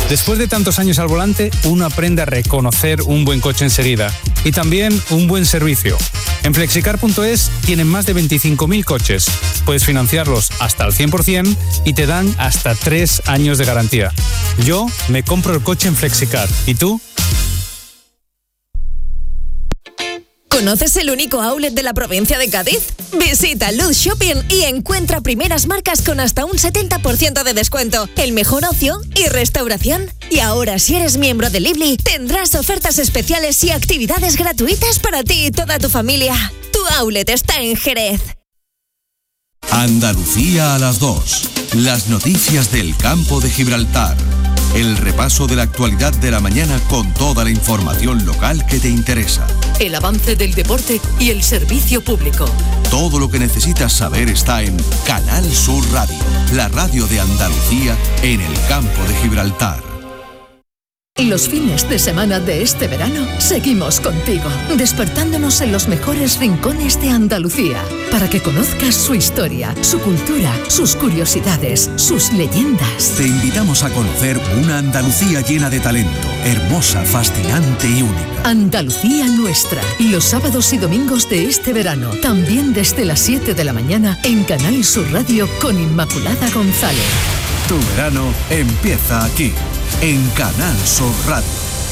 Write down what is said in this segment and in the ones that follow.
Después de tantos años al volante, uno aprende a reconocer un buen coche enseguida y también un buen servicio. En Flexicar.es tienen más de 25.000 coches. Puedes financiarlos hasta el 100% y te dan hasta 3 años de garantía. Yo me compro el coche en Flexicar. ¿Y tú? ¿Conoces el único outlet de la provincia de Cádiz? Visita Luz Shopping y encuentra primeras marcas con hasta un 70% de descuento, el mejor ocio y restauración. Y ahora, si eres miembro de Lively, tendrás ofertas especiales y actividades gratuitas para ti y toda tu familia. Tu outlet está en Jerez. Andalucía a las 2. Las noticias del campo de Gibraltar. El repaso de la actualidad de la mañana con toda la información local que te interesa. El avance del deporte y el servicio público. Todo lo que necesitas saber está en Canal Sur Radio, la radio de Andalucía en el campo de Gibraltar. Los fines de semana de este verano seguimos contigo, despertándonos en los mejores rincones de Andalucía, para que conozcas su historia, su cultura, sus curiosidades, sus leyendas. Te invitamos a conocer una Andalucía llena de talento, hermosa, fascinante y única. Andalucía nuestra, los sábados y domingos de este verano, también desde las 7 de la mañana en Canal Sur Radio con Inmaculada González. Tu verano empieza aquí, en Canal Sur Radio.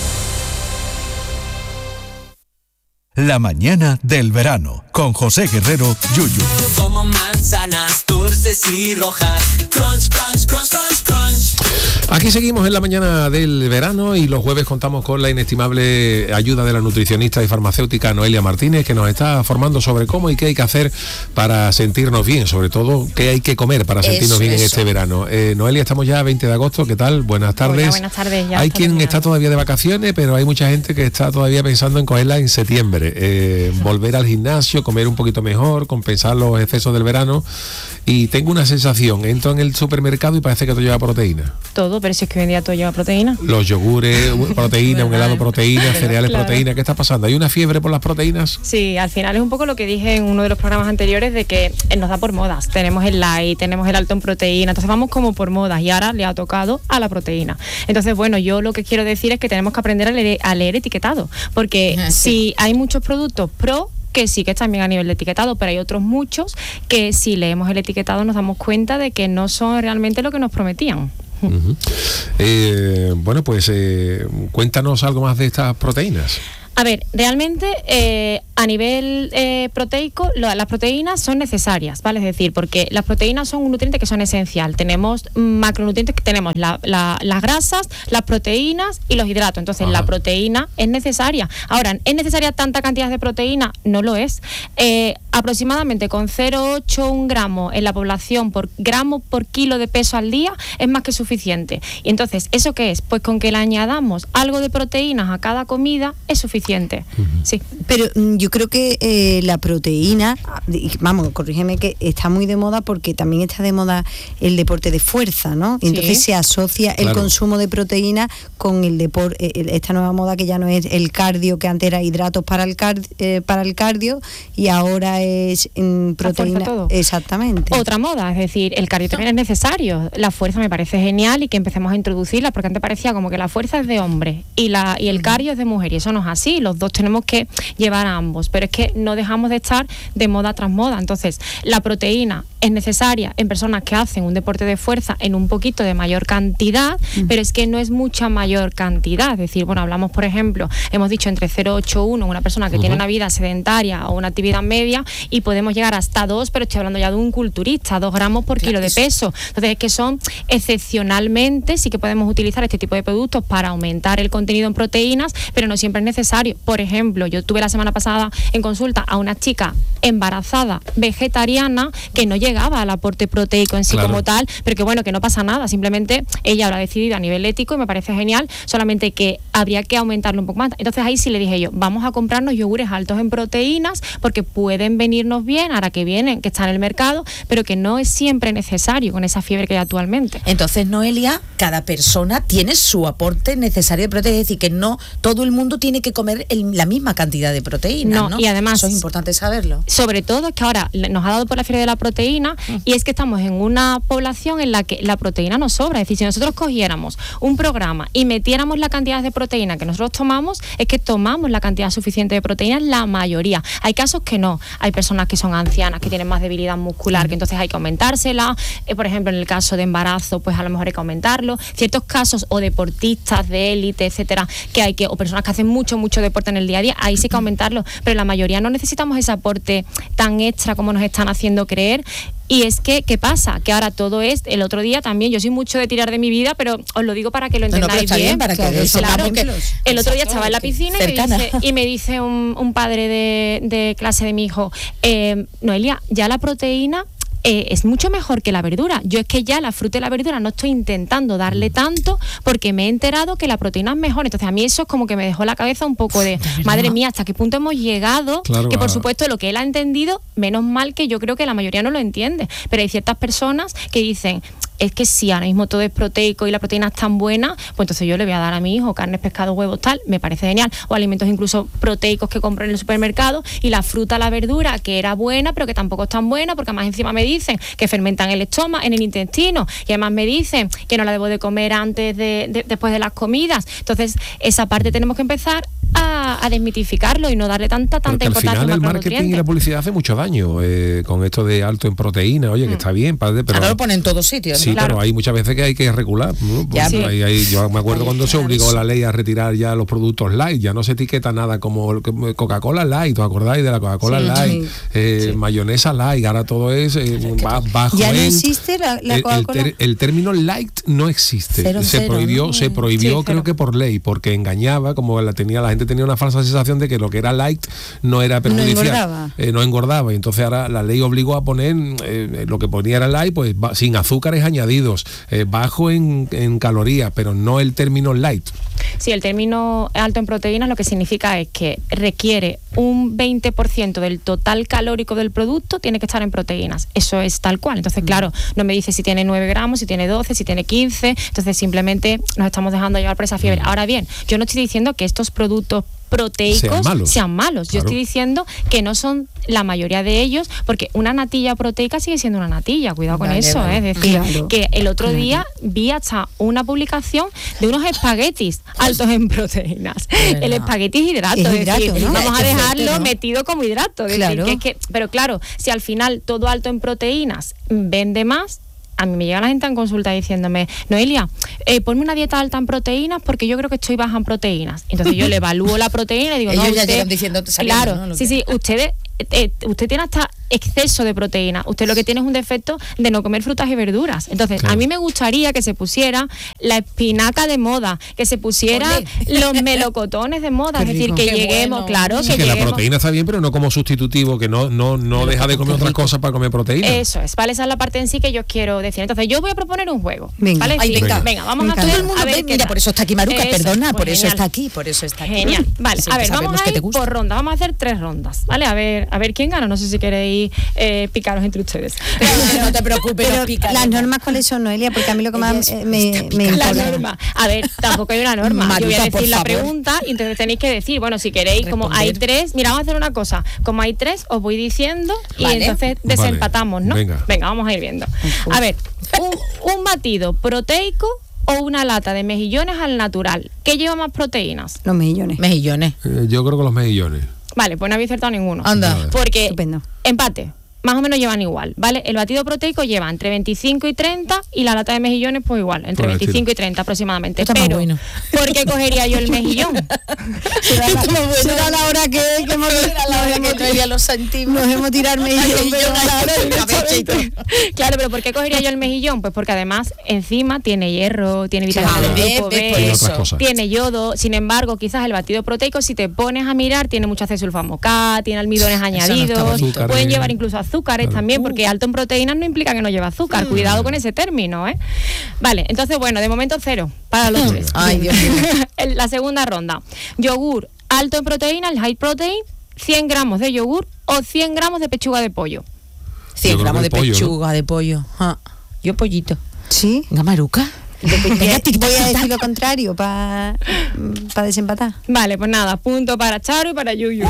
La mañana del verano, con José Guerrero Yuyu. Como manzanas dulces y rojas. Crunch, crunch, crunch, crunch, crunch. Aquí seguimos en la mañana del verano y los jueves contamos con la inestimable ayuda de la nutricionista y farmacéutica Noelia Martínez, que nos está formando sobre cómo y qué hay que hacer para sentirnos bien, sobre todo qué hay que comer para sentirnos bien en este verano. Noelia, estamos ya a 20 de agosto, ¿qué tal? Buenas tardes. Hola, buenas tardes. Ya hay quien está todavía de vacaciones, pero hay mucha gente que está todavía pensando en cogerla en septiembre. Volver al gimnasio, comer un poquito mejor, compensar los excesos del verano. Y tengo una sensación, entro en el supermercado y parece que todo lleva proteína. Todo, pero si es que hoy en día todo lleva proteína. Los yogures, proteína, un helado proteína, cereales claro. proteína. ¿Qué está pasando? ¿Hay una fiebre por las proteínas? Sí, al final es un poco lo que dije en uno de los programas anteriores, de que nos da por modas. Tenemos el light, tenemos el alto en proteína, entonces vamos como por modas y ahora le ha tocado a la proteína. Entonces, bueno, yo lo que quiero decir es que tenemos que aprender a leer etiquetado, porque si hay muchos productos pro, que sí que están bien a nivel de etiquetado, pero hay otros muchos que si leemos el etiquetado nos damos cuenta de que no son realmente lo que nos prometían. Bueno, pues cuéntanos algo más de estas proteínas. A ver, realmente a nivel proteico, las proteínas son necesarias, ¿vale? Es decir, porque las proteínas son un nutriente que son esencial. Tenemos macronutrientes que tenemos las grasas, las proteínas y los hidratos. Entonces, la proteína es necesaria. Ahora, ¿es necesaria tanta cantidad de proteína? No lo es. Aproximadamente con 0,81 gramos en la población por gramo por kilo de peso al día es más que suficiente. Y entonces, ¿eso qué es? Pues con que le añadamos algo de proteínas a cada comida es suficiente. Sí. Pero yo creo que la proteína, vamos, corrígeme, que está muy de moda porque también está de moda el deporte de fuerza, ¿no? Y entonces se asocia el consumo de proteína con el deporte, esta nueva moda que ya no es el cardio, que antes era hidratos para el cardio y ahora es proteína. Todo. Exactamente. Otra moda, es decir, el cardio también es necesario. La fuerza me parece genial y que empecemos a introducirla, porque antes parecía como que la fuerza es de hombre y el cardio es de mujer, y eso no es así. Los dos tenemos que llevar a ambos, pero es que no dejamos de estar de moda tras moda. Entonces, la proteína es necesaria en personas que hacen un deporte de fuerza en un poquito de mayor cantidad, pero es que no es mucha mayor cantidad. Es decir, bueno, hablamos, por ejemplo, hemos dicho entre 0,81 una persona que tiene una vida sedentaria o una actividad media, y podemos llegar hasta 2, pero estoy hablando ya de un culturista, 2 gramos por kilo de peso. Entonces, es que son excepcionalmente, sí que podemos utilizar este tipo de productos para aumentar el contenido en proteínas, pero no siempre es necesario. Por ejemplo, yo tuve la semana pasada en consulta a una chica embarazada vegetariana que no llegaba al aporte proteico en sí como tal, pero que bueno, que no pasa nada, simplemente ella lo ha decidido a nivel ético y me parece genial, solamente que habría que aumentarlo un poco más. Entonces ahí sí le dije yo, vamos a comprarnos yogures altos en proteínas porque pueden venirnos bien, ahora que vienen, que está en el mercado, pero que no es siempre necesario con esa fiebre que hay actualmente. Entonces, Noelia, cada persona tiene su aporte necesario de proteína, es decir, que no todo el mundo tiene que comer la misma cantidad de proteína, ¿no? Y además, eso es importante saberlo. Sobre todo es que ahora nos ha dado por la fiebre de la proteína y es que estamos en una población en la que la proteína nos sobra. Es decir, si nosotros cogiéramos un programa y metiéramos la cantidad de proteína que nosotros tomamos, es que tomamos la cantidad suficiente de proteína la mayoría. Hay casos que no. Hay personas que son ancianas, que tienen más debilidad muscular, que entonces hay que aumentársela. Por ejemplo, en el caso de embarazo, pues a lo mejor hay que aumentarlo. Ciertos casos, o deportistas de élite, etcétera, o personas que hacen mucho deporte en el día a día, ahí sí hay que aumentarlo. Pero la mayoría no necesitamos ese aporte tan extra como nos están haciendo creer. Y es que, ¿qué pasa? Que ahora todo es, el otro día también, yo soy mucho de tirar de mi vida, pero os lo digo para que lo entendáis bien. Para que claro, el otro día estaba en la piscina y me dice un padre de clase de mi hijo, Noelia, ya la proteína es mucho mejor que la verdura. Yo es que ya la fruta y la verdura no estoy intentando darle tanto porque me he enterado que la proteína es mejor. Entonces a mí eso es como que me dejó la cabeza un poco de madre mía, ¿hasta qué punto hemos llegado? Claro, que por supuesto lo que él ha entendido, menos mal que yo creo que la mayoría no lo entiende, pero hay ciertas personas que dicen, es que si ahora mismo todo es proteico y la proteína es tan buena, pues entonces yo le voy a dar a mi hijo carnes, pescados, huevos, tal, me parece genial, o alimentos incluso proteicos que compro en el supermercado, y la fruta, la verdura, que era buena, pero que tampoco es tan buena, porque además encima me dicen que fermentan el estómago, en el intestino, y además me dicen que no la debo de comer antes después de las comidas. Entonces, esa parte tenemos que empezar a desmitificarlo y no darle tanta importancia al final el marketing y la publicidad hace mucho daño con esto de alto en proteína. Oye, que está bien, padre, pero ahora lo ponen en todos sitios, ¿no? Sí, claro. Pero hay muchas veces que hay que regular, ¿no? Pues sí. Yo me acuerdo cuando se obligó la ley a retirar ya los productos light, ya no se etiqueta nada como Coca-Cola light, ¿os acordáis de la Coca-Cola light? Mayonesa light, ahora todo es bajo. Ya no existe la Coca-Cola. El término light no existe. Se prohibió creo que por ley, porque engañaba, como la gente tenía una falsa sensación de que lo que era light no era perjudicial, no engordaba, y entonces ahora la ley obligó a poner lo que ponía era light, pues sin azúcares añadidos, bajo en calorías, pero no el término light. Sí, el término alto en proteínas lo que significa es que requiere un 20% del total calórico del producto tiene que estar en proteínas. Eso es tal cual. Entonces, claro, no me dice si tiene 9 gramos, si tiene 12, si tiene 15. Entonces, simplemente nos estamos dejando llevar por esa fiebre. Ahora bien, yo no estoy diciendo que estos productos proteicos sean malos. Yo estoy diciendo que no son la mayoría de ellos, porque una natilla proteica sigue siendo una natilla, cuidado con eso, es decir, que el otro día vi hasta una publicación de unos espaguetis altos en proteínas. El espagueti es hidrato, es decir, ¿no? Vamos a dejarlo metido como hidrato, es decir, pero claro, si al final todo alto en proteínas vende más, a mí me llega la gente en consulta diciéndome, Noelia, ponme una dieta alta en proteínas porque yo creo que estoy baja en proteínas. Entonces yo le evalúo la proteína y digo, ellos no, ya llegan diciendo, claro, ¿no? Sí, usted tiene hasta exceso de proteína. Usted lo que tiene es un defecto de no comer frutas y verduras. Entonces, a mí me gustaría que se pusiera la espinaca de moda, que se pusiera los melocotones de moda, es decir, que lleguemos, claro, que la proteína está bien, pero no como sustitutivo, que no deja de comer otras cosas para comer proteína. Eso es, ¿vale? Esa es la parte en sí que yo quiero decir. Entonces, yo voy a proponer un juego, venga, ¿vale? Venga, vamos a todo el mundo. Mira, por eso está aquí Maruca, perdona, por eso está aquí, Genial. Vale, a ver, vamos a ir por ronda, vamos a hacer 3 rondas, ¿vale? A ver quién gana. No sé si queréis picaros entre ustedes. No te preocupes, pero las normas, ¿cuáles son, Noelia? Porque a mí lo que más me importa. A ver, tampoco hay una norma. Maruca, yo voy a decir la pregunta y entonces tenéis que decir, bueno, si queréis, como hay 3, mira, vamos a hacer una cosa, como hay 3, os voy diciendo y entonces desempatamos, ¿no? Venga, vamos a ir viendo. A ver, un batido proteico o una lata de mejillones al natural, ¿qué lleva más proteínas? Los mejillones. Yo creo que los mejillones. Vale, pues no habéis acertado ninguno. Anda. Porque estupendo. Empate. Más o menos llevan igual, ¿vale? El batido proteico lleva entre 25 y 30 y la lata de mejillones pues igual, entre 25 y 30 aproximadamente. Pero, ¿por qué cogería yo el mejillón? Será la hora que hemos los sentimos. Nos hemos tirado el mejillón. Claro, pero ¿por qué cogería yo el mejillón? Pues porque además encima tiene hierro, tiene vitamina del grupo B, tiene yodo. Sin embargo, quizás el batido proteico, si te pones a mirar, tiene mucho acesulfamo K, tiene almidones añadidos, pueden llevar incluso azúcares también, porque alto en proteínas no implica que no lleva azúcar. Cuidado con ese término, ¿eh? Vale, entonces, bueno, de momento 0 para los 3. Ay, Dios mío. La segunda ronda. Yogur alto en proteínas, el high protein, 100 gramos de yogur o 100 gramos de pechuga de pollo. 100 gramos de pechuga de pollo. Yo pollito. ¿Sí? Venga, Maruca. Voy a decir lo contrario para desempatar. Vale, pues nada, punto para Charo y para Yuyu.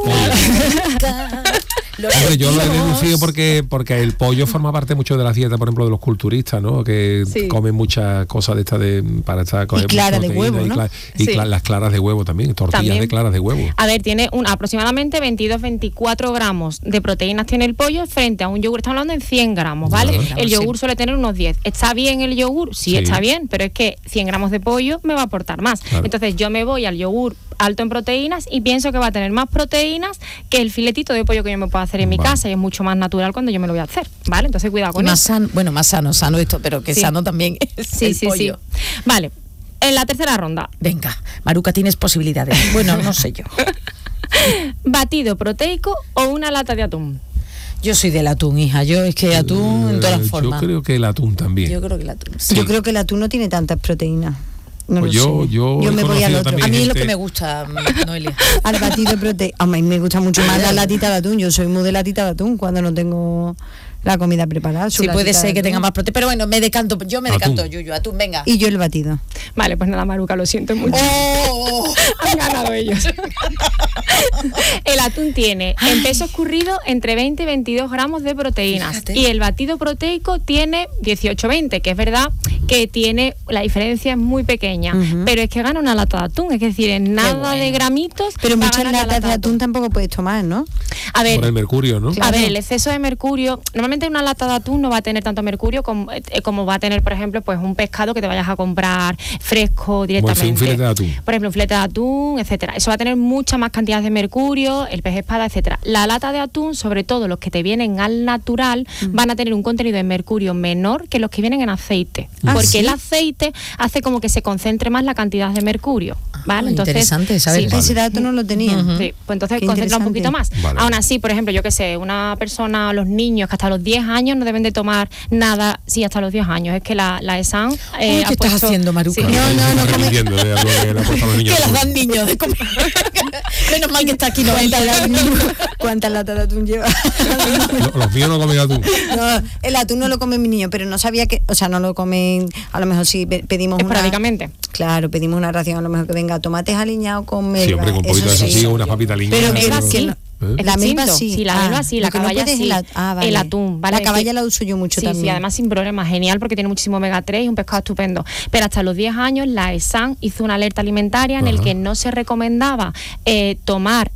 Hombre, yo lo he deducido porque el pollo forma parte mucho de la dieta, por ejemplo, de los culturistas, ¿no? Que comen muchas cosas de estas para estar con clara de huevo, ¿no? Las claras de huevo también, tortillas de claras de huevo. A ver, tiene aproximadamente 22-24 gramos de proteínas tiene el pollo frente a un yogur, estamos hablando en 100 gramos, ¿vale? El yogur suele tener unos 10. ¿Está bien el yogur? Sí, está bien, pero es que 100 gramos de pollo me va a aportar más. Claro. Entonces yo me voy al yogur alto en proteínas y pienso que va a tener más proteínas que el filetito de pollo que yo me puedo hacer en mi casa, y es mucho más natural cuando yo me lo voy a hacer, ¿vale? Entonces cuidado con eso. Sano, bueno, más sano esto, pero que sano también es el pollo. Vale, en la tercera ronda. Venga, Maruca, tienes posibilidades. Bueno, no sé yo. ¿Batido proteico o una lata de atún? Yo soy del atún, hija. Yo es que atún en todas las formas. Yo creo que el atún también. Yo creo que el atún. Sí. Yo creo que el atún no tiene tantas proteínas. No pues yo me voy al otro. A mí es lo que me gusta, Noelia. Al batido proteico. A mí me gusta mucho más la latita de atún. Yo soy muy de latita de atún cuando no tengo la comida preparada. Sí, puede ser que tenga más proteína. Pero bueno, yo me decanto, Yuyu, atún, venga. Y yo el batido. Vale, pues nada, Maruca, lo siento mucho. Han ganado ellos. El atún tiene en peso escurrido entre 20 y 22 gramos de proteínas. Fíjate. Y el batido proteico tiene 18-20, que es verdad que tiene, la diferencia es muy pequeña, pero es que gana una lata de atún, es decir, en nada de gramitos. Pero muchas latas de atún tampoco puedes tomar, ¿no? A ver, por el mercurio, ¿no? A ver, el exceso de mercurio, normalmente una lata de atún no va a tener tanto mercurio como va a tener, por ejemplo, pues un pescado que te vayas a comprar fresco directamente. Un filete de atún. Por ejemplo, un filete de atún, etcétera. Eso va a tener mucha más cantidad de mercurio, el pez espada, etcétera. La lata de atún, sobre todo los que te vienen al natural, van a tener un contenido de mercurio menor que los que vienen en aceite. Porque el aceite hace como que se concentre más la cantidad de mercurio, ¿vale? Entonces, interesante saber. Ese dato no lo tenía. Sí, pues entonces concentra un poquito más. Vale. Aún así, por ejemplo, yo que sé, una persona, los niños que hasta los 10 años no deben de tomar nada, sí, hasta los 10 años. Es que la ESAN ¿qué estás haciendo, Maruca? Sí. No, que las dan niños de comer. Menos mal que está aquí. ¿Cuántas latas de atún lleva? Los míos no comen atún. No, el atún no lo comen mis niños, pero no sabía que, o sea, no lo comen, a lo mejor sí pedimos esporádicamente. Claro, pedimos una ración, a lo mejor que venga tomates aliñados con melva. Sí, hombre, con un poquito de eso sí, unas papitas aliñadas. Pero sí. La melva sí. Sí, la melva sí, la caballa sí. Vale. El atún, ¿vale? La caballa la uso yo mucho también. Sí, además sin problema, genial porque tiene muchísimo omega 3 y un pescado estupendo. Pero hasta los 10 años la ESAN hizo una alerta alimentaria en el que no se recomendaba tomar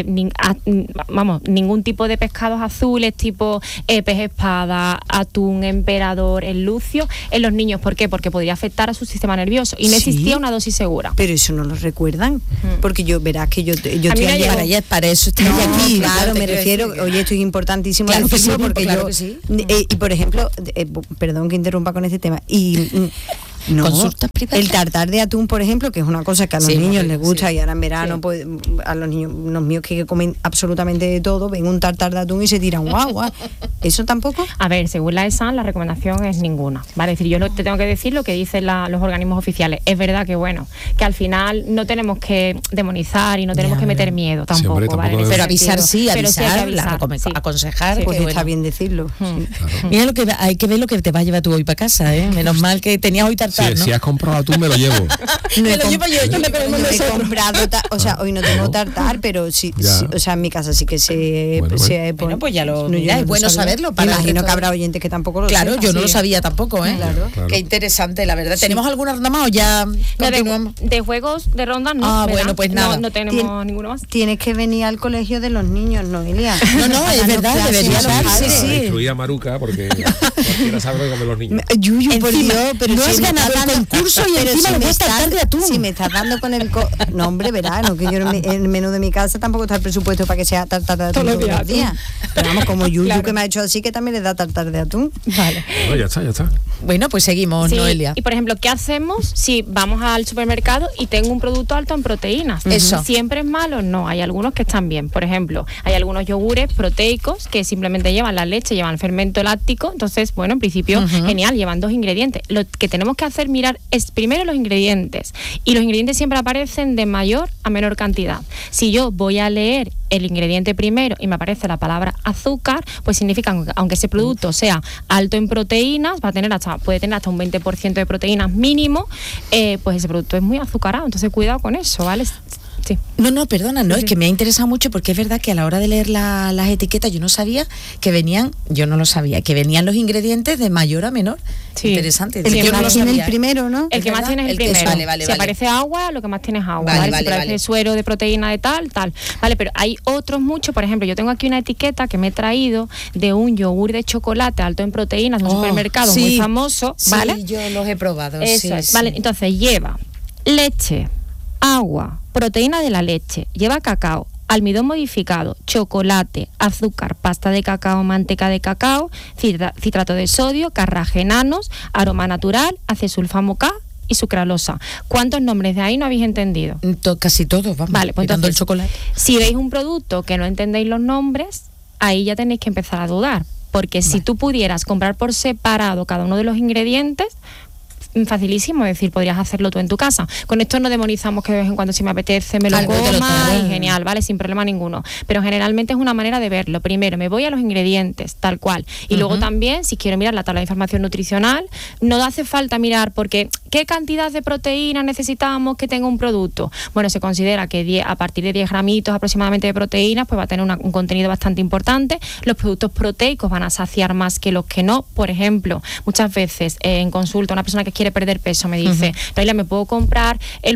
ningún tipo de pescados azules tipo pez espada, atún, emperador, el lucio en los niños. ¿Por qué? Porque podría afectar a su sistema nervioso y no existía una dosis segura. Pero eso no lo recuerdan, porque verás que yo estoy allá para eso estoy aquí. Claro, me refiero, oye, esto es importantísimo, claro que sí, porque claro yo que sí. Y por ejemplo, perdón que interrumpa con este tema, no, el tartar de atún, por ejemplo, que es una cosa que a los niños les gusta, y ahora en verano pues a los niños, los míos que comen absolutamente de todo, ven un tartar de atún y se tiran guau. ¿Eso tampoco? A ver, según la ESAN la recomendación es ninguna, ¿vale? Es decir, yo te tengo que decir lo que dicen los organismos oficiales. Es verdad que bueno, que al final no tenemos que demonizar y no tenemos que meter miedo tampoco, hombre, ¿vale? Pero avisar sí, avisar, aconsejar. Pues está bien decirlo. Claro. Mira lo que hay que ver lo que te va a llevar tú hoy para casa, Menos mal que tenías hoy tartar, ¿no? Si has comprado atún, me lo llevo. Me lo llevo yo me he comprado, o sea, hoy no tengo tartar, pero sí, o sea, en mi casa sí que bueno, pues ya lo es bueno saberlo. Me imagino que habrá oyentes que tampoco lo sepan. Claro, yo no lo sabía tampoco, Claro. Qué interesante, la verdad. ¿Tenemos alguna ronda más o ya continuamos? De juegos de ronda no. Ah, bueno, pues nada. No tenemos ninguno más. Tienes que venir al colegio de los niños, Noelia. No, es verdad, debería ser. Sí. Instruir a Maruca porque cualquiera sabe lo que comen los niños. Yuyu, por Dios, pero no has ganado el concurso y encima me vas a tartar de atún. Si me estás dando con el... No, hombre, verano, que yo en el menú de mi casa tampoco está el presupuesto para que sea tartar de atún todos los días. Pero vamos, como Yuyu que me ha hecho así, que también le da tartar de atún. Vale. No, ya está. Bueno, pues seguimos, Noelia. Y por ejemplo, ¿qué hacemos si vamos al supermercado y tengo un producto alto en proteínas? Eso. ¿Siempre es malo? No, hay algunos que están bien. Por ejemplo, hay algunos yogures proteicos que simplemente llevan la leche, llevan fermento láctico. Entonces, bueno, en principio, genial, llevan 2 ingredientes. Lo que tenemos que hacer mirar es primero los ingredientes, y los ingredientes siempre aparecen de mayor a menor cantidad. Si yo voy a leer el ingrediente primero y me aparece la palabra azúcar, pues significa que aunque ese producto sea alto en proteínas, puede tener hasta un 20% de proteínas mínimo, pues ese producto es muy azucarado, entonces cuidado con eso, ¿vale? Sí. No, perdona, no, sí. Es que me ha interesado mucho porque es verdad que a la hora de leer las etiquetas yo no sabía que venían, que venían los ingredientes de mayor a menor. Sí. Interesante. El que más tiene el primero, ¿no? El que más tiene es el primero. Vale. Si aparece agua, lo que más tiene es agua. Si aparece suero de proteína de tal. Vale, pero hay otros muchos, por ejemplo, yo tengo aquí una etiqueta que me he traído de un yogur de chocolate alto en proteínas de un supermercado muy famoso, ¿vale? Sí, yo los he probado. Eso es. Vale, entonces lleva leche, agua, proteína de la leche, lleva cacao, almidón modificado, chocolate, azúcar, pasta de cacao, manteca de cacao, citrato de sodio, carragenanos, aroma natural, acesulfamo K y sucralosa. ¿Cuántos nombres de ahí no habéis entendido? Casi todos, vamos. Vale, pues entonces, el chocolate. Si veis un producto que no entendéis los nombres, ahí ya tenéis que empezar a dudar, porque si tú pudieras comprar por separado cada uno de los ingredientes, facilísimo, es decir, podrías hacerlo tú en tu casa. Con esto no demonizamos que de vez en cuando si me apetece me lo coma y genial, ¿vale? Sin problema ninguno. Pero generalmente es una manera de verlo. Primero me voy a los ingredientes, tal cual. Y luego también, si quiero mirar la tabla de información nutricional, no hace falta mirar porque ¿qué cantidad de proteína necesitamos que tenga un producto? Bueno, se considera que a partir de 10 gramitos aproximadamente de proteínas, pues va a tener un contenido bastante importante. Los productos proteicos van a saciar más que los que no. Por ejemplo, muchas veces en consulta una persona que quiere perder peso me dice, Noelia, ¿me puedo comprar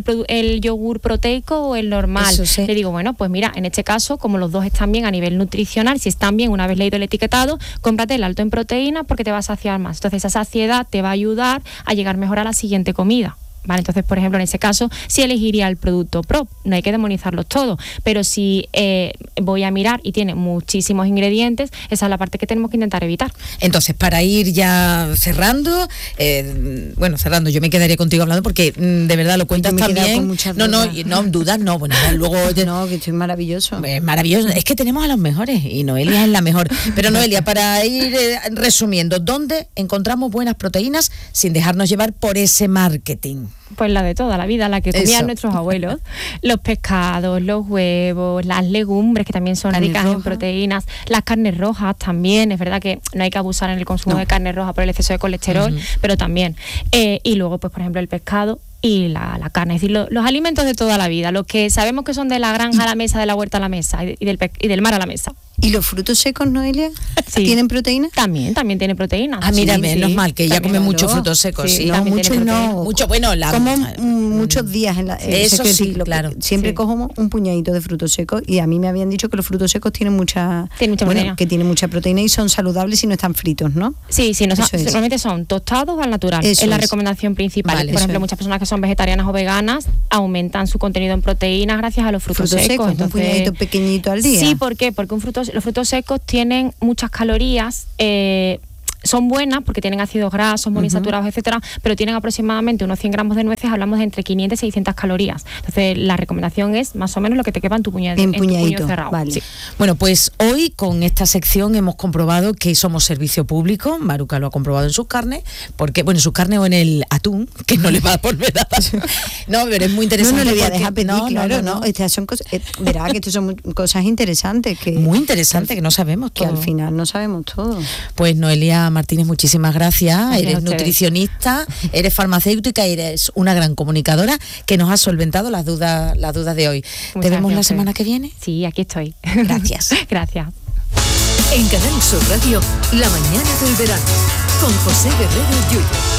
el yogur proteico o el normal? Sí. Le digo, bueno, pues mira, en este caso, como los dos están bien a nivel nutricional, si están bien una vez leído el etiquetado, cómprate el alto en proteína porque te va a saciar más. Entonces esa saciedad te va a ayudar a llegar mejor a la siguiente comida. Vale, entonces, por ejemplo, en ese caso, sí elegiría el producto Pro. No hay que demonizarlos todos, pero si voy a mirar y tiene muchísimos ingredientes, esa es la parte que tenemos que intentar evitar. Entonces, para ir ya cerrando, yo me quedaría contigo hablando porque de verdad lo cuentas también. No, dudas no, bueno, luego... No, que estoy maravilloso. Es maravilloso, es que tenemos a los mejores y Noelia es la mejor. Pero Noelia, para ir resumiendo, ¿dónde encontramos buenas proteínas sin dejarnos llevar por ese marketing? Pues la de toda la vida, la que comían nuestros abuelos. Los pescados, los huevos, las legumbres, que también son ricas en proteínas, las carnes rojas también. Es verdad que no hay que abusar en el consumo de carne roja por el exceso de colesterol, pero también. Y luego, pues por ejemplo, el pescado y la carne, es decir, los alimentos de toda la vida, los que sabemos que son de la granja a la mesa, de la huerta a la mesa y del mar a la mesa. ¿Y los frutos secos, Noelia? Sí. ¿Tienen proteína? También tiene proteína. Ah, mira, menos mal, que ella come muchos frutos secos. Sí, no, muchos no. Mucho, bueno, como muchos días en la... Eso sí, claro. Siempre cojo un puñadito de frutos secos y a mí me habían dicho que los frutos secos tienen mucha proteína. Que tienen mucha proteína y son saludables si no están fritos, ¿no? Sí, normalmente son tostados al natural. Es la recomendación principal. Vale, por ejemplo, muchas personas que son vegetarianas o veganas aumentan su contenido en proteínas gracias a los frutos secos. Entonces, un puñadito pequeñito al día. Sí, ¿por qué? Porque los frutos secos tienen muchas calorías, son buenas porque tienen ácidos grasos, monoinsaturados, etcétera, pero tienen aproximadamente unos 100 gramos de nueces, hablamos de entre 500 y 600 calorías. Entonces, la recomendación es más o menos lo que te quepa en tu puño cerrado. Vale. Sí. Bueno, pues hoy con esta sección hemos comprobado que somos servicio público. Maruca lo ha comprobado en sus carnes, porque, bueno, en sus carnes o en el atún, que no le va a volver a dar. No, pero es muy interesante. No le voy a dejar pedir, no. Estas son cosas, verá que estas son cosas interesantes. Muy interesantes, que no sabemos todo. Que al final no sabemos todo. Pues Noelia Martínez, muchísimas gracias. Eres nutricionista, eres farmacéutica y eres una gran comunicadora que nos ha solventado las dudas de hoy. ¿Te vemos la semana que viene? Sí, aquí estoy. Gracias. Gracias. En Canal Sur Radio, La mañana del verano, con José Guerrero Yuyo.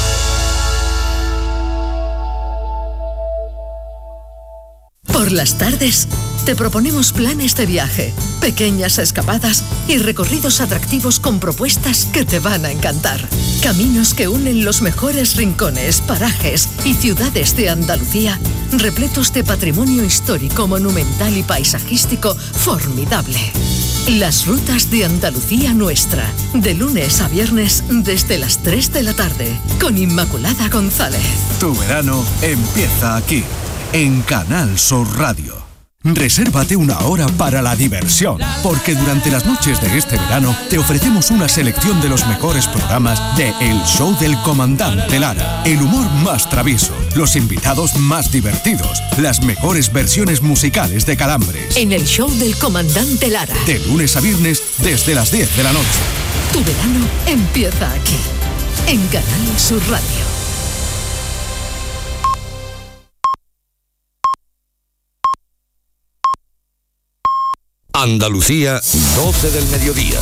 Por las tardes, te proponemos planes de viaje, pequeñas escapadas y recorridos atractivos con propuestas que te van a encantar. Caminos que unen los mejores rincones, parajes y ciudades de Andalucía, repletos de patrimonio histórico, monumental y paisajístico formidable. Las rutas de Andalucía Nuestra, de lunes a viernes desde las 3 de la tarde, con Inmaculada González. Tu verano empieza aquí, en Canal Sur Radio. Resérvate una hora para la diversión, porque durante las noches de este verano te ofrecemos una selección de los mejores programas de El Show del Comandante Lara. El humor más travieso, los invitados más divertidos, las mejores versiones musicales de Calambres. En El Show del Comandante Lara. De lunes a viernes desde las 10 de la noche. Tu verano empieza aquí, en Canal Sur Radio. Andalucía, 12 del mediodía.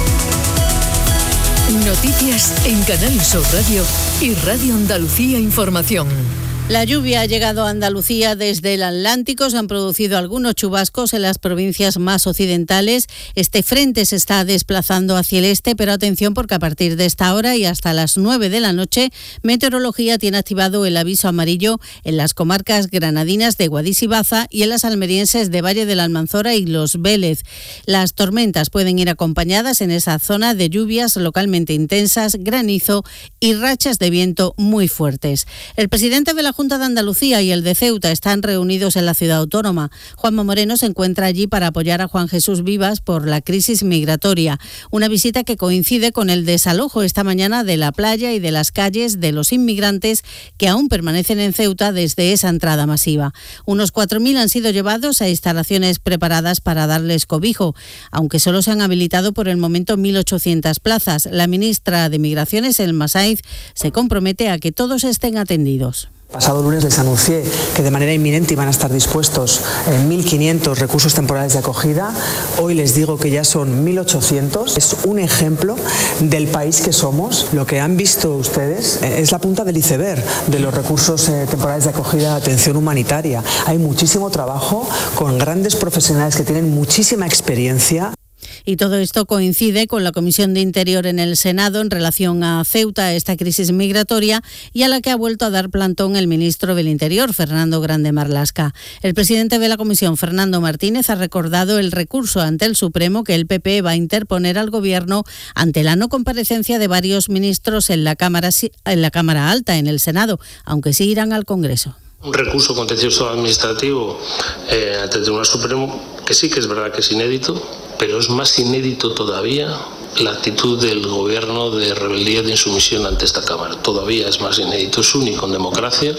Noticias en Canal Sur Radio y Radio Andalucía Información. La lluvia ha llegado a Andalucía desde el Atlántico, se han producido algunos chubascos en las provincias más occidentales. Este frente se está desplazando hacia el este, pero atención porque a partir de esta hora y hasta las 9 de la noche, Meteorología tiene activado el aviso amarillo en las comarcas granadinas de Guadix y Baza y en las almerienses de Valle de la Almanzora y Los Vélez. Las tormentas pueden ir acompañadas en esa zona de lluvias localmente intensas, granizo y rachas de viento muy fuertes. El presidente de la Junta de Andalucía y el de Ceuta están reunidos en la ciudad autónoma. Juanma Moreno se encuentra allí para apoyar a Juan Jesús Vivas por la crisis migratoria. Una visita que coincide con el desalojo esta mañana de la playa y de las calles de los inmigrantes que aún permanecen en Ceuta desde esa entrada masiva. Unos 4.000 han sido llevados a instalaciones preparadas para darles cobijo, aunque solo se han habilitado por el momento 1.800 plazas. La ministra de Migraciones, Elma Sainz, se compromete a que todos estén atendidos. Pasado lunes les anuncié que de manera inminente iban a estar dispuestos 1.500 recursos temporales de acogida. Hoy les digo que ya son 1.800. Es un ejemplo del país que somos. Lo que han visto ustedes es la punta del iceberg de los recursos temporales de acogida de atención humanitaria. Hay muchísimo trabajo con grandes profesionales que tienen muchísima experiencia. Y todo esto coincide con la Comisión de Interior en el Senado en relación a Ceuta, a esta crisis migratoria, y a la que ha vuelto a dar plantón el ministro del Interior, Fernando Grande Marlaska. El presidente de la Comisión, Fernando Martínez, ha recordado el recurso ante el Supremo que el PP va a interponer al Gobierno ante la no comparecencia de varios ministros en la Cámara Alta, en el Senado, aunque sí irán al Congreso. Un recurso contencioso administrativo ante el Tribunal Supremo, que sí que es verdad que es inédito, pero es más inédito todavía la actitud del Gobierno de rebeldía, de insumisión ante esta Cámara. Todavía es más inédito, es único en democracia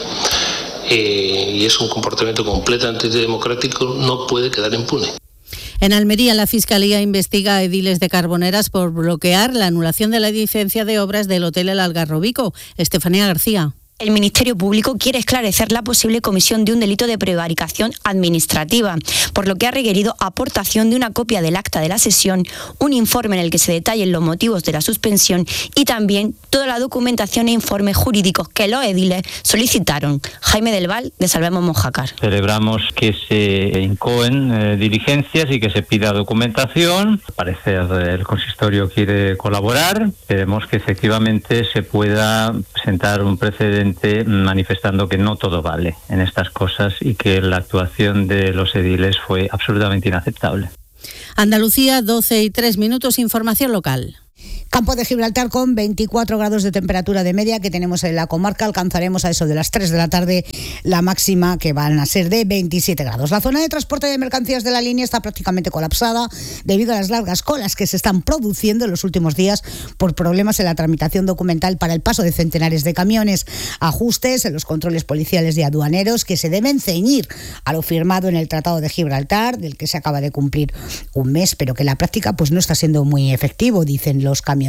y es un comportamiento completamente antidemocrático, no puede quedar impune. En Almería, la Fiscalía investiga a ediles de Carboneras por bloquear la anulación de la licencia de obras del Hotel El Algarrobico. Estefanía García. El Ministerio Público quiere esclarecer la posible comisión de un delito de prevaricación administrativa, por lo que ha requerido aportación de una copia del acta de la sesión, un informe en el que se detallen los motivos de la suspensión y también toda la documentación e informes jurídicos que los ediles solicitaron. Jaime del Val, de Salvemos Mojácar. Celebramos que se incoen diligencias y que se pida documentación. Al parecer el consistorio quiere colaborar. Queremos que efectivamente se pueda presentar un precedente manifestando que no todo vale en estas cosas y que la actuación de los ediles fue absolutamente inaceptable. Andalucía, 12:03, información local. Campo de Gibraltar con 24 grados de temperatura de media que tenemos en la comarca. Alcanzaremos a eso de las 3 de la tarde la máxima, que van a ser de 27 grados. La zona de transporte de mercancías de la línea está prácticamente colapsada debido a las largas colas que se están produciendo en los últimos días por problemas en la tramitación documental para el paso de centenares de camiones. Ajustes en los controles policiales y aduaneros que se deben ceñir a lo firmado en el Tratado de Gibraltar, del que se acaba de cumplir un mes, pero que en la práctica pues no está siendo muy efectivo, dicen los camioneros,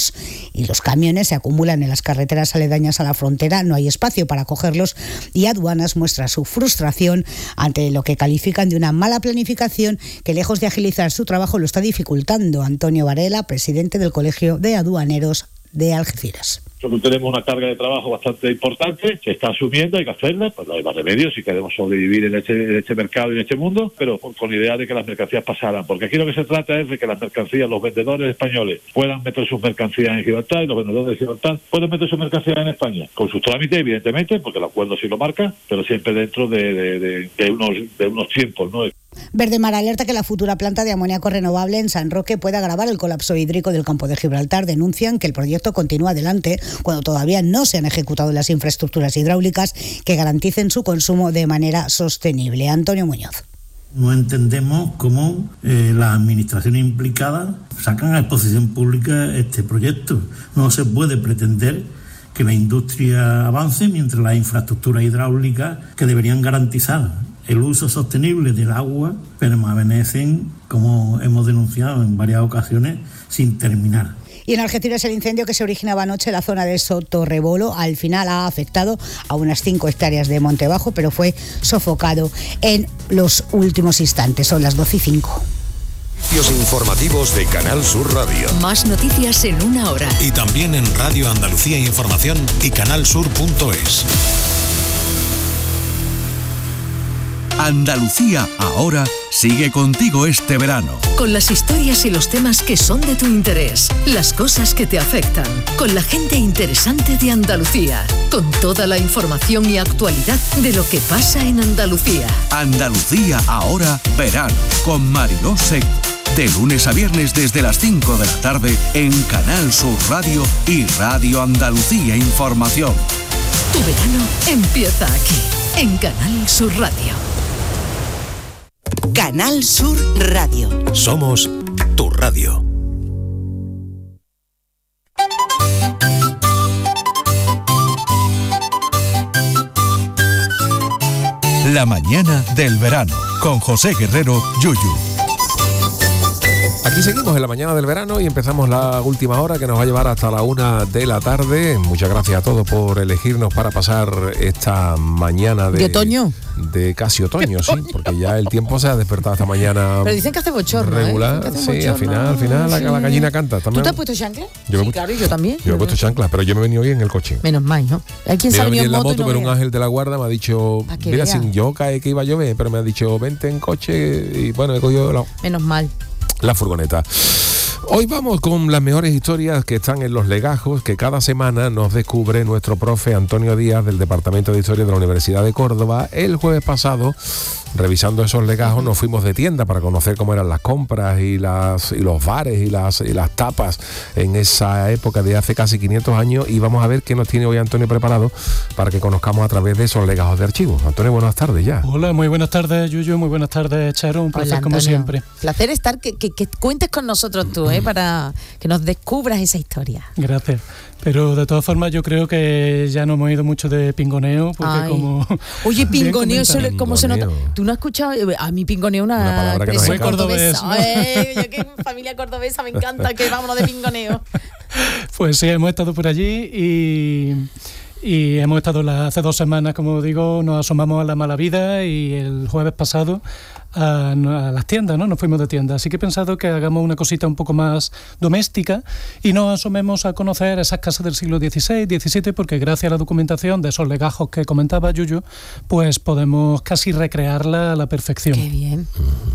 y los camiones se acumulan en las carreteras aledañas a la frontera, no hay espacio para cogerlos y aduanas muestra su frustración ante lo que califican de una mala planificación que, lejos de agilizar su trabajo, lo está dificultando. Antonio Varela, presidente del Colegio de Aduaneros de Algeciras. Nosotros tenemos una carga de trabajo bastante importante, se está asumiendo, hay que hacerla, pues no hay más remedio si queremos sobrevivir en este mercado y en este mundo, pero con idea de que las mercancías pasaran, porque aquí lo que se trata es de que las mercancías, los vendedores españoles puedan meter sus mercancías en Gibraltar y los vendedores de Gibraltar pueden meter sus mercancías en España, con sus trámites evidentemente, porque el acuerdo sí lo marca, pero siempre dentro de unos tiempos, ¿no? Verdemar alerta que la futura planta de amoníaco renovable en San Roque puede agravar el colapso hídrico del Campo de Gibraltar. Denuncian que el proyecto continúa adelante cuando todavía no se han ejecutado las infraestructuras hidráulicas que garanticen su consumo de manera sostenible. Antonio Muñoz. No entendemos cómo las administraciones implicadas sacan a exposición pública este proyecto. No se puede pretender que la industria avance mientras las infraestructuras hidráulicas que deberían garantizar el uso sostenible del agua permanecen, como hemos denunciado en varias ocasiones, sin terminar. Y en Algeciras el incendio que se originaba anoche en la zona de Sotorrebolo al final ha afectado a unas 5 hectáreas de monte bajo, pero fue sofocado en los últimos instantes. Son las 12:05. Servicios informativos de Canal Sur Radio. Más noticias en una hora. Y también en Radio Andalucía Información y canalsur.es. Andalucía Ahora sigue contigo este verano. Con las historias y los temas que son de tu interés, las cosas que te afectan, con la gente interesante de Andalucía, con toda la información y actualidad de lo que pasa en Andalucía. Andalucía Ahora verano con Mariló Seco. De lunes a viernes desde las 5 de la tarde en Canal Sur Radio y Radio Andalucía Información. Tu verano empieza aquí, en Canal Sur Radio. Canal Sur Radio. Somos tu radio. La mañana del verano con José Guerrero Yuyu. Aquí seguimos en la mañana del verano y empezamos la última hora que nos va a llevar hasta la 1 de la tarde. Muchas gracias a todos por elegirnos para pasar esta mañana de otoño. De casi otoño, sí, porque ya el tiempo se ha despertado esta mañana. Pero dicen que hace bochorno, regular, sí, al final sí. la gallina canta. ¿También? ¿Tú te has puesto chanclas? Sí, claro, y yo también. Yo me he puesto chanclas, pero yo me he venido hoy en el coche. Menos mal, ¿no? Hay quien se ha venido en moto, pero un ángel de la guarda me ha dicho, mira, sin yo cae que iba a llover, pero me ha dicho, vente en coche y bueno, he cogido menos mal. La furgoneta. Hoy vamos con las mejores historias que están en los legajos que cada semana nos descubre nuestro profe Antonio Díaz del Departamento de Historia de la Universidad de Córdoba. El jueves pasado, revisando esos legajos, nos fuimos de tienda para conocer cómo eran las compras y los bares y las tapas en esa época de hace casi 500 años, y vamos a ver qué nos tiene hoy Antonio preparado para que conozcamos a través de esos legajos de archivos. Antonio, buenas tardes ya. Hola, muy buenas tardes, Yuyu, muy buenas tardes, Charo, un placer. Hola, como siempre. Placer estar, que cuentes con nosotros tú, para que nos descubras esa historia. Gracias. Pero de todas formas yo creo que ya no hemos ido mucho de pingoneo, porque como... Oye, pingoneo, ¿cómo se nota? ¿Tú no has escuchado? A mí pingoneo una expresión cordobesa. Yo que familia cordobesa me encanta que vámonos de pingoneo. Pues sí, hemos estado por allí y hemos estado hace 2 semanas, como digo, nos asomamos a la mala vida, y el jueves pasado a las tiendas, ¿no? Nos fuimos de tienda. Así que he pensado que hagamos una cosita un poco más doméstica y nos asomemos a conocer esas casas del siglo XVI, XVII, porque gracias a la documentación de esos legajos que comentaba Yuyu, pues podemos casi recrearla a la perfección. Qué bien.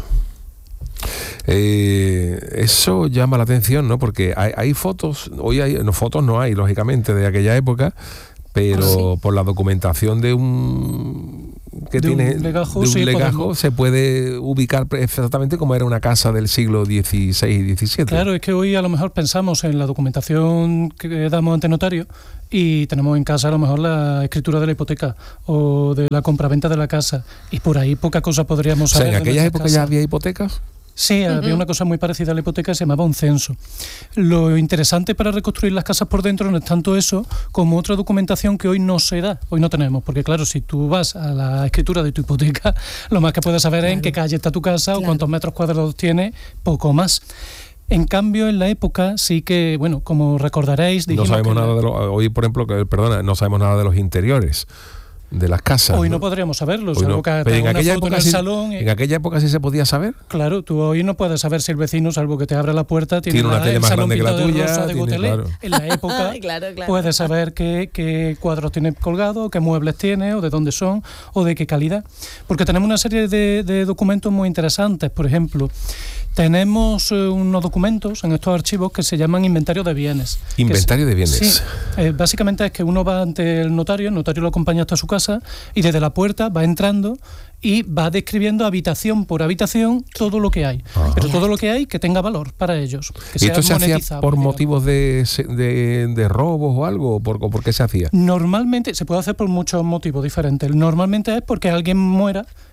Eso llama la atención, ¿no? Porque hay fotos, fotos no hay, lógicamente, de aquella época, pero por la documentación de un legajo se puede ubicar exactamente como era una casa del siglo XVI y XVII. Claro, es que hoy a lo mejor pensamos en la documentación que damos ante notario y tenemos en casa a lo mejor la escritura de la hipoteca o de la compraventa de la casa, y por ahí poca cosa podríamos saber. O sea, ¿en aquella época ya había hipotecas? Sí, había una cosa muy parecida a la hipoteca, se llamaba un censo. Lo interesante para reconstruir las casas por dentro no es tanto eso como otra documentación que hoy no se da, hoy no tenemos, porque claro, si tú vas a la escritura de tu hipoteca, lo más que puedes saber es en qué calle está tu casa o cuántos metros cuadrados tiene, poco más. En cambio, en la época sí que, bueno, como recordaréis... No sabemos nada de hoy, por ejemplo, no sabemos nada de los interiores de las casas. Hoy no podríamos saberlo, salvo que pero en aquella época sí se podía saber. Claro, tú hoy no puedes saber si el vecino, salvo que te abra la puerta, tiene una tele más grande que la tuya. Claro. En la época puedes saber qué cuadros tiene colgado, qué muebles tiene, o de dónde son, o de qué calidad. Porque tenemos una serie de documentos muy interesantes. Por ejemplo, tenemos unos documentos en estos archivos que se llaman inventario de bienes. Inventario de bienes. Sí, básicamente es que uno va ante el notario lo acompaña hasta su casa, y desde la puerta va entrando y va describiendo habitación por habitación todo lo que hay. Pero todo lo que hay que tenga valor para ellos. Que ¿Y esto se hacía por motivos de robos o algo? ¿O por qué se hacía? Normalmente se puede hacer por muchos motivos diferentes. Normalmente es porque alguien muera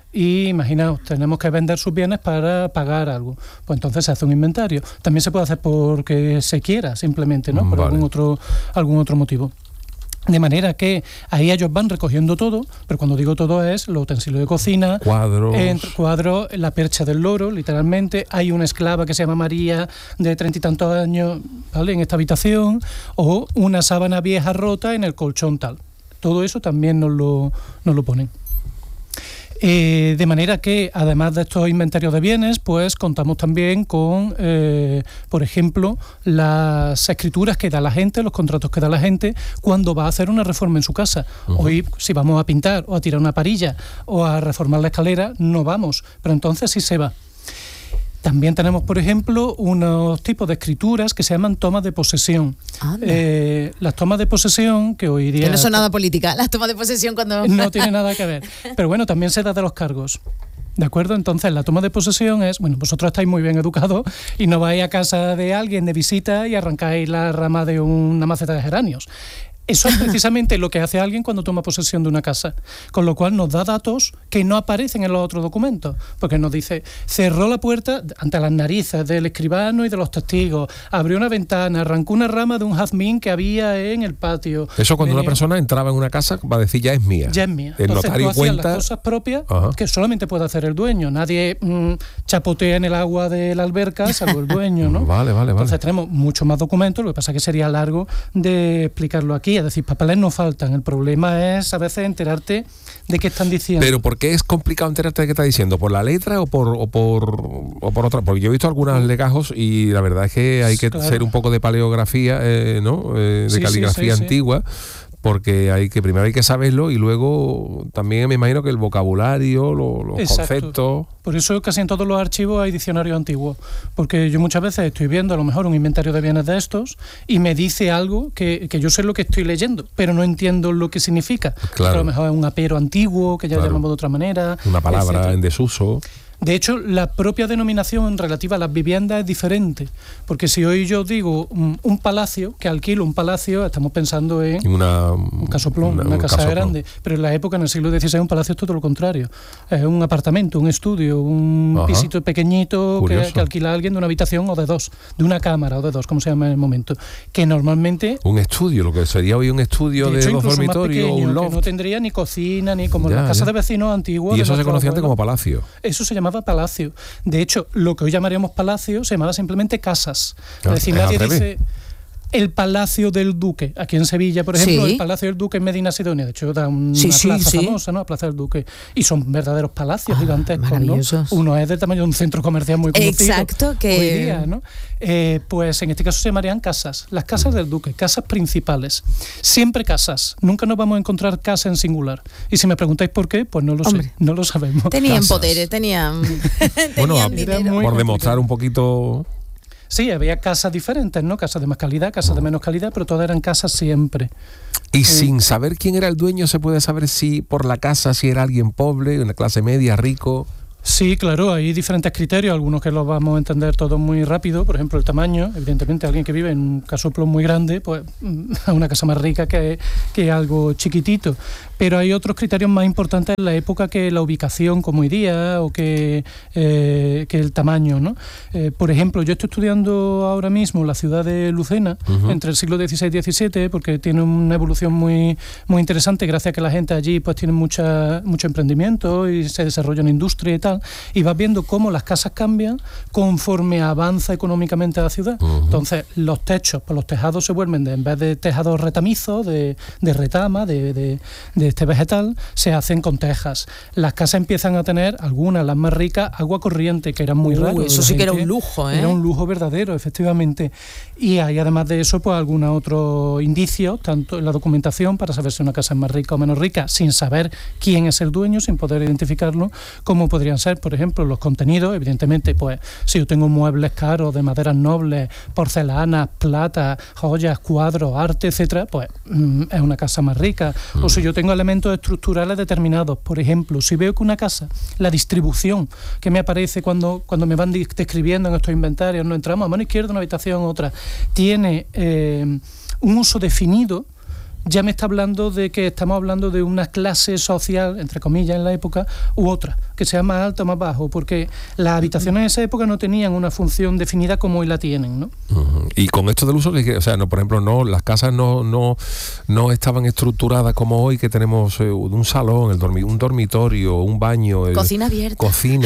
y imaginaos, tenemos que vender sus bienes para pagar algo. Pues entonces se hace un inventario. También se puede hacer porque se quiera, simplemente, ¿no? Por algún otro motivo. De manera que ahí ellos van recogiendo todo, pero cuando digo todo es los utensilios de cocina, cuadros, la percha del loro, literalmente. Hay una esclava que se llama María, de 30 y tantos años, ¿vale?, en esta habitación, o una sábana vieja rota en el colchón tal. Todo eso también nos lo ponen. De manera que, además de estos inventarios de bienes, pues contamos también con, por ejemplo, las escrituras que da la gente, los contratos que da la gente cuando va a hacer una reforma en su casa. Hoy, si vamos a pintar o a tirar una parilla o a reformar la escalera, no vamos, pero entonces sí se va. También tenemos, por ejemplo, unos tipos de escrituras que se llaman tomas de posesión. Las tomas de posesión, que hoy día... Que no son nada políticas, las tomas de posesión cuando... No tiene nada que ver. Pero bueno, también se da de los cargos. ¿De acuerdo? Entonces, la toma de posesión es, bueno, vosotros estáis muy bien educados y no vais a casa de alguien de visita y arrancáis la rama de una maceta de geranios. Eso es precisamente lo que hace alguien cuando toma posesión de una casa, con lo cual nos da datos que no aparecen en los otros documentos, porque nos dice, cerró la puerta ante las narices del escribano y de los testigos, abrió una ventana, arrancó una rama de un jazmín que había en el patio. Eso cuando una persona entraba en una casa va a decir, ya es mía. Ya es mía. El Entonces notario tú hacías cuenta... las cosas propias que solamente puede hacer el dueño. Nadie chapotea en el agua de la alberca, salvo el dueño, ¿no? Vale. Entonces tenemos mucho más documentos, lo que pasa es que sería largo de explicarlo aquí. Es decir, papeles no faltan. El problema es a veces enterarte de qué están diciendo. Pero ¿por qué es complicado enterarte de qué está diciendo? ¿Por la letra o por otra? Porque yo he visto algunos legajos y la verdad es que hay que ser un poco de paleografía, ¿no? De caligrafía antigua. Porque primero hay que saberlo y luego también me imagino que el vocabulario, los conceptos... Por eso casi en todos los archivos hay diccionarios antiguos, porque yo muchas veces estoy viendo a lo mejor un inventario de bienes de estos y me dice algo que yo sé lo que estoy leyendo, pero no entiendo lo que significa. Claro. A lo mejor es un apero antiguo, que ya llamamos de otra manera. Una palabra en desuso. De hecho, la propia denominación relativa a las viviendas es diferente, porque si hoy yo digo un palacio, que alquilo un palacio, estamos pensando en un casoplón, una casa grande, pero en la época, en el siglo XVI, un palacio es todo lo contrario. Es un apartamento, un estudio, un pisito pequeñito que alquila a alguien de una habitación o de dos, de una cámara o de dos, como se llama en el momento, que normalmente... Un estudio, lo que sería hoy un estudio de dos dormitorios, un loft. Que no tendría ni cocina, ni como las casas de vecinos antiguos. Y eso se conocía antes como palacio. Eso se llamaba palacio. De hecho, lo que hoy llamaríamos palacio se llamaba simplemente casas. Es decir, nadie dice el Palacio del Duque. Aquí en Sevilla, por ejemplo, el Palacio del Duque en Medina Sidonia. De hecho, da una plaza famosa, ¿no? La Plaza del Duque. Y son verdaderos palacios gigantescos, ¿no? Uno es del tamaño de un centro comercial muy conocido. Exacto, que... hoy día, ¿no? Pues en este caso se llamarían casas. Las casas del Duque, casas principales. Siempre casas. Nunca nos vamos a encontrar casa en singular. Y si me preguntáis por qué, pues no lo sé. No lo sabemos. Tenían poderes, tenían dinero. Por demostrar un poquito... Sí, había casas diferentes, ¿no? Casas de más calidad, casas de menos calidad, pero todas eran casas siempre. Y sin saber quién era el dueño, ¿se puede saber si por la casa, si era alguien pobre, una clase media, rico? Sí, claro, hay diferentes criterios, algunos que los vamos a entender todos muy rápido, por ejemplo el tamaño. Evidentemente alguien que vive en un casoplón muy grande, pues es una casa más rica que algo chiquitito, pero hay otros criterios más importantes en la época que la ubicación, como hoy día, o que el tamaño, ¿no? Por ejemplo, yo estoy estudiando ahora mismo la ciudad de Lucena, entre el siglo XVI y XVII, porque tiene una evolución muy, muy interesante, gracias a que la gente allí pues tiene mucho emprendimiento y se desarrolla en industria y tal, y vas viendo cómo las casas cambian conforme avanza económicamente la ciudad. Entonces los techos, pues los tejados se vuelven, en vez de tejados retamizos, de retama, de este vegetal, se hacen con tejas. Las casas empiezan a tener, algunas, las más ricas, agua corriente, que era muy raro. Eso sí que era un lujo, Era un lujo verdadero, efectivamente. Y hay además de eso, pues algunos otros indicios, tanto en la documentación, para saber si una casa es más rica o menos rica, sin saber quién es el dueño, sin poder identificarlo, como podrían ser, por ejemplo, los contenidos. Evidentemente, pues si yo tengo muebles caros, de maderas nobles, porcelanas, plata, joyas, cuadros, arte, etcétera, pues es una casa más rica. O si yo tengo elementos estructurales determinados, por ejemplo, si veo que una casa, la distribución que me aparece cuando me van describiendo en estos inventarios, no entramos a mano izquierda una habitación, otra, tiene un uso definido, ya me está hablando de que estamos hablando de una clase social, entre comillas, en la época, u otra. que sea más alto o más bajo, porque las habitaciones en esa época no tenían una función definida como hoy la tienen, ¿no? Y con esto del uso, o sea, no, por ejemplo, no, las casas no estaban estructuradas como hoy, que tenemos un salón, un dormitorio, un baño, cocina abierta,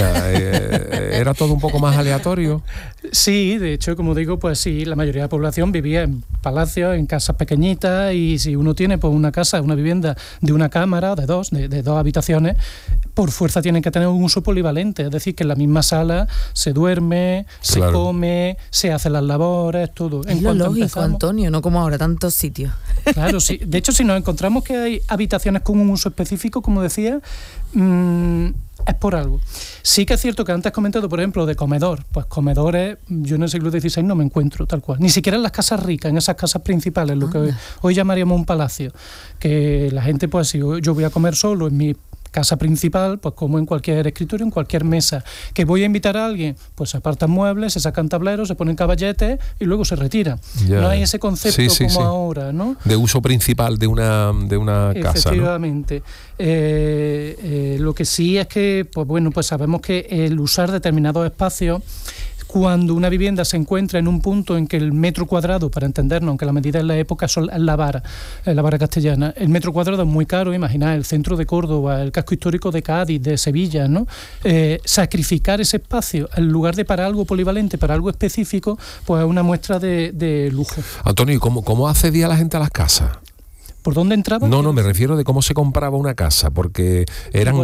era todo un poco más aleatorio. Sí, de hecho, como digo, pues sí, la mayoría de la población vivía en palacios, en casas pequeñitas, y si uno tiene pues una casa, una vivienda de una cámara, de dos habitaciones, por fuerza tienen que tener un uso polivalente, es decir, que en la misma sala se duerme, se come, se hacen las labores, todo. Es lo lógico, Antonio, no como ahora, tantos sitios. Claro, sí. De hecho, si nos encontramos que hay habitaciones con un uso específico, como decía, es por algo. Sí que es cierto que antes has comentado, por ejemplo, de comedor. Pues comedores, yo en el siglo XVI no me encuentro tal cual. Ni siquiera en las casas ricas, en esas casas principales, lo que hoy llamaríamos un palacio. Que la gente, pues si yo voy a comer solo en mi casa principal, pues como en cualquier escritorio, en cualquier mesa. Que voy a invitar a alguien, pues se apartan muebles, se sacan tableros, se ponen caballetes y luego se retira. No hay ese concepto como ahora, ¿no? De uso principal de una casa, efectivamente. Lo que sí es que, pues bueno, pues sabemos que el usar determinados espacios, cuando una vivienda se encuentra en un punto en que el metro cuadrado, para entendernos, aunque la medida en la época son la vara castellana, el metro cuadrado es muy caro, imaginad el centro de Córdoba, el casco histórico de Cádiz, de Sevilla, ¿no? Sacrificar ese espacio en lugar de para algo polivalente, para algo específico, pues es una muestra de lujo. Antonio, ¿y cómo accedía la gente a las casas? ¿Por dónde entraba? No, me refiero de cómo se compraba una casa, porque eran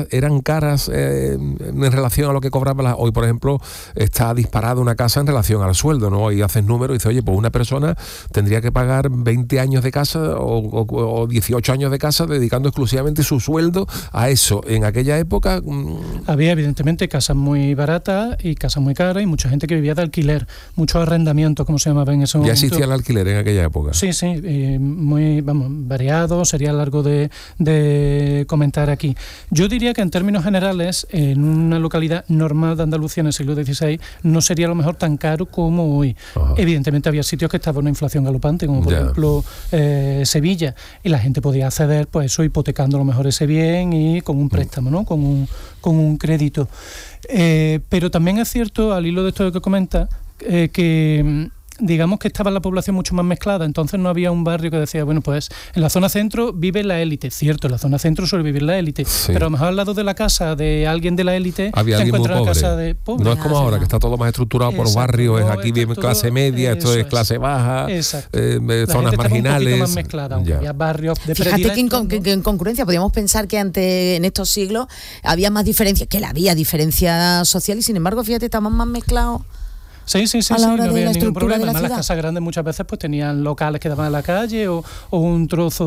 caras en relación a lo que cobraba. Hoy, por ejemplo, está disparada una casa en relación al sueldo, ¿no? Y haces números y dices, oye, pues una persona tendría que pagar 20 años de casa o 18 años de casa dedicando exclusivamente su sueldo a eso. En aquella época había evidentemente casas muy baratas y casas muy caras y mucha gente que vivía de alquiler, muchos arrendamientos, como se llamaba en ese momento. ¿Ya existía el alquiler en aquella época? Sí, muy variado, sería largo de comentar aquí. Yo diría que en términos generales, en una localidad normal de Andalucía en el siglo XVI, no sería a lo mejor tan caro como hoy. Ajá. Evidentemente había sitios que estaban en una inflación galopante, como por ejemplo Sevilla, y la gente podía acceder, pues eso, hipotecando a lo mejor ese bien y con un préstamo, ¿no? Con un crédito. Pero también es cierto, al hilo de esto que comenta, que digamos que estaba la población mucho más mezclada, entonces no había un barrio que decía, bueno, pues en la zona centro vive la élite, cierto, en la zona centro suele vivir la élite, pero a lo mejor al lado de la casa de alguien de la élite había alguien muy pobre. Casa de pobre. No es como ahora, que está todo más estructurado por barrios, aquí vive clase media, esto es clase baja, zonas marginales. Un más mezclada, había barrios de Fíjate que en concurrencia podríamos pensar que antes, en estos siglos, había más diferencia, que había diferencia social, y sin embargo, fíjate, estamos más mezclados. Sí, no había ningún problema. Además, las casas grandes muchas veces pues tenían locales que daban a la calle o un trozo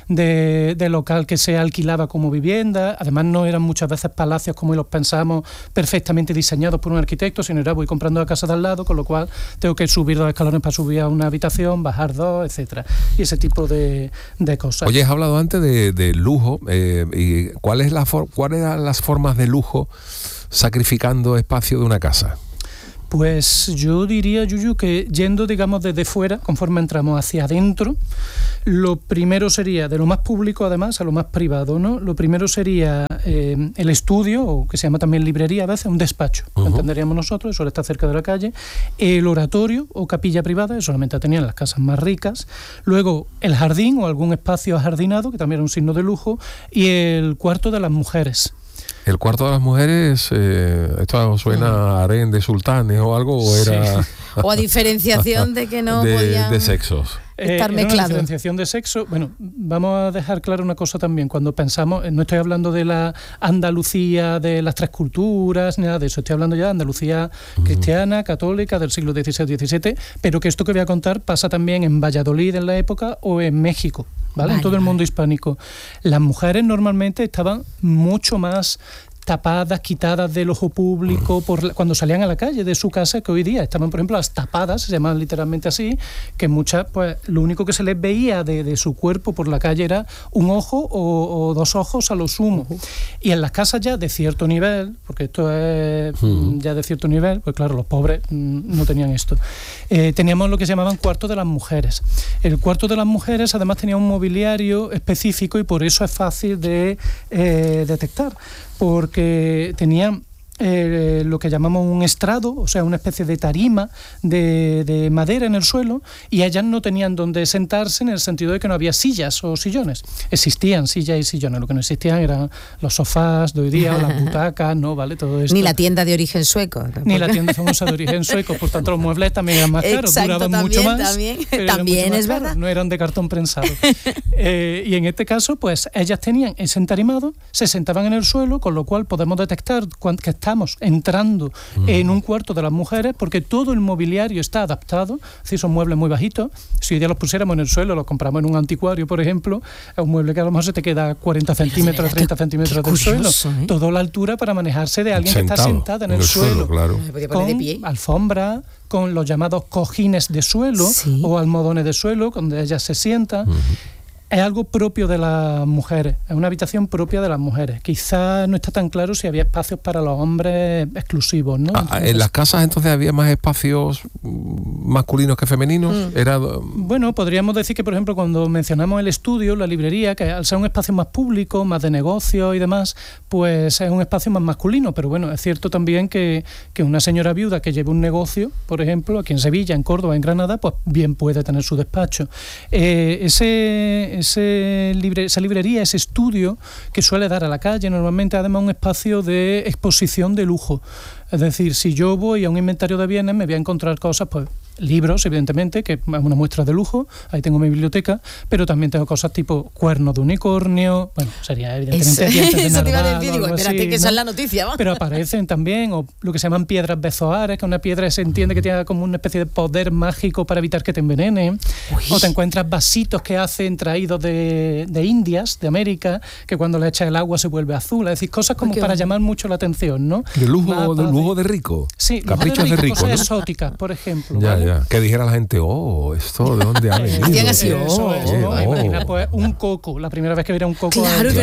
de local que se alquilaba como vivienda. Además, no eran muchas veces palacios como los pensamos, perfectamente diseñados por un arquitecto, sino era voy comprando la casa de al lado, con lo cual tengo que subir 2 escalones para subir a una habitación, bajar 2, etcétera. Y ese tipo de cosas. Oye, has hablado antes de lujo. ¿Y cuáles eran las formas de lujo sacrificando espacio de una casa? Pues yo diría, Yuyu, que yendo, digamos, desde fuera, conforme entramos hacia adentro, lo primero sería, de lo más público además, a lo más privado, ¿no? Lo primero sería el estudio, o que se llama también librería a veces, un despacho, entenderíamos nosotros, eso está cerca de la calle, el oratorio o capilla privada, eso solamente tenían las casas más ricas, luego el jardín o algún espacio ajardinado, que también era un signo de lujo, y el cuarto de las mujeres. ¿El cuarto de las mujeres, esto suena a harén de sultanes o algo, o era...? O a diferenciación de que no podían... De sexos. Estar mezclado. Una diferenciación de sexo. Bueno, vamos a dejar claro una cosa también. Cuando pensamos, no estoy hablando de la Andalucía de las 3 culturas, ni nada de eso. Estoy hablando ya de Andalucía cristiana, católica, del siglo XVI-XVII, pero que esto que voy a contar pasa también en Valladolid en la época o en México, ¿vale? En todo el mundo hispánico. Las mujeres normalmente estaban mucho más tapadas, quitadas del ojo público cuando salían a la calle de su casa, que hoy día estaban, por ejemplo, las tapadas, se llaman literalmente así, que muchas, pues lo único que se les veía de su cuerpo por la calle era un ojo o 2 ojos a lo sumo. Y en las casas ya de cierto nivel, porque esto es ya de cierto nivel, pues claro, los pobres no tenían esto. Teníamos lo que se llamaban cuartos de las mujeres. El cuarto de las mujeres además tenía un mobiliario específico y por eso es fácil de detectar. Porque porque tenían lo que llamamos un estrado, o sea, una especie de tarima de madera en el suelo, y ellas no tenían donde sentarse, en el sentido de que no había sillas o sillones. Existían sillas y sillones, lo que no existían eran los sofás de hoy día o las butacas, ¿no? ¿Vale? Todo esto. Ni la tienda de origen sueco. Tampoco. Ni la tienda famosa de origen sueco, por tanto los muebles también eran más caros, duraban mucho más. También es verdad. No eran de cartón prensado. Y en este caso, pues ellas tenían ese entarimado, se sentaban en el suelo, con lo cual podemos detectar que estamos entrando en un cuarto de las mujeres, porque todo el mobiliario está adaptado, es decir, son muebles muy bajitos. Si hoy día los pusiéramos en el suelo, los compramos en un anticuario, por ejemplo, es un mueble que a lo mejor se te queda 40 centímetros, 30 centímetros del suelo. Toda la altura para manejarse de alguien que está sentada en el suelo. Claro. Con alfombra, con los llamados cojines de suelo o almohadones de suelo, donde ellas se sientan. Es algo propio de las mujeres, es una habitación propia de las mujeres. Quizás no está tan claro si había espacios para los hombres exclusivos, ¿no? Entonces, ¿en las casas entonces había más espacios masculinos que femeninos? Bueno, podríamos decir que, por ejemplo, cuando mencionamos el estudio, la librería, que al ser un espacio más público, más de negocio y demás, pues es un espacio más masculino. Pero bueno, es cierto también que una señora viuda que lleve un negocio, por ejemplo, aquí en Sevilla, en Córdoba, en Granada, pues bien puede tener su despacho. Esa librería, ese estudio que suele dar a la calle, normalmente además un espacio de exposición de lujo. Es decir, si yo voy a un inventario de bienes, me voy a encontrar cosas, pues libros, evidentemente, que es una muestra de lujo, ahí tengo mi biblioteca, pero también tengo cosas tipo cuernos de unicornio, bueno, sería evidentemente dientes de narval, te iba a decir, digo, espérate, así, que esa es la noticia, ¿va? Pero aparecen también, o lo que se llaman piedras bezoares, que una piedra se entiende que tiene como una especie de poder mágico para evitar que te envenenen. O te encuentras vasitos que hacen traídos de Indias, de América, que cuando le echas el agua se vuelve azul, es decir, cosas como para llamar mucho la atención, ¿no? De lujo de rico. Sí, caprichos de rico, cosas ¿no? exóticas, por ejemplo. Ya. Que dijera la gente, esto ¿de dónde ha venido? Hacían así, Imagina, pues un coco, la primera vez que viera un coco.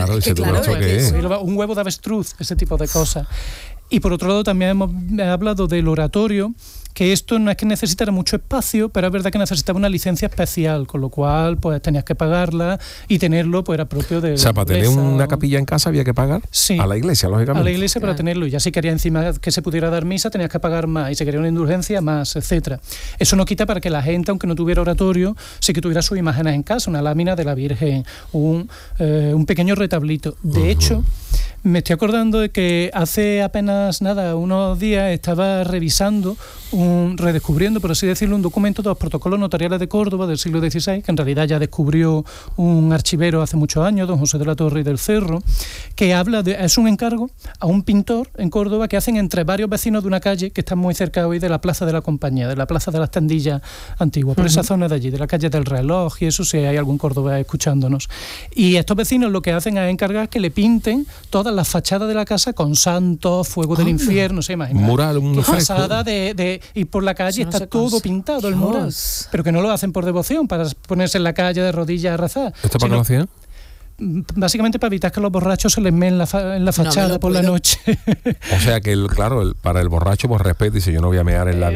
Un huevo de avestruz, ese tipo de cosas. Y por otro lado también hemos hablado del oratorio, que esto no es que necesitara mucho espacio, pero es verdad que necesitaba una licencia especial, con lo cual pues tenías que pagarla y tenerlo pues era propio de... O sea, para tener una capilla en casa había que pagar a la iglesia, lógicamente. A la iglesia para tenerlo, y ya si quería encima que se pudiera dar misa tenías que pagar más, y si quería una indulgencia más, etcétera. Eso no quita para que la gente, aunque no tuviera oratorio, sí que tuviera sus imágenes en casa, una lámina de la Virgen, un pequeño retablito. De hecho, me estoy acordando de que hace apenas unos días estaba revisando, redescubriendo, por así decirlo, un documento de los protocolos notariales de Córdoba del siglo XVI, que en realidad ya descubrió un archivero hace muchos años, don José de la Torre y del Cerro, que habla es un encargo a un pintor en Córdoba que hacen entre varios vecinos de una calle que está muy cerca hoy de la Plaza de la Compañía, de la Plaza de las Tendillas antiguas, por esa zona de allí, de la calle del Reloj, y eso, si hay algún cordobés escuchándonos. Y estos vecinos lo que hacen es encargar que le pinten todas las fachadas de la casa con santos, fuego del infierno, se imagina. Mural, una fachada de ir por la calle, está todo pintado el mural. Pero que no lo hacen por devoción, para ponerse en la calle de rodillas a rezar. ¿Esto para qué lo hacían? Básicamente para evitar que los borrachos se les meen en la fachada por la noche. O sea que, para el borracho, pues respeto, dice, yo no voy a mear en